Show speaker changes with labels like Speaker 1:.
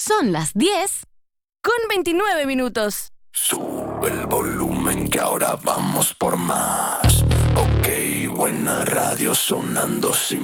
Speaker 1: Son las 10:29.
Speaker 2: Sube el volumen que ahora vamos por más. Ok, buena radio sonando sin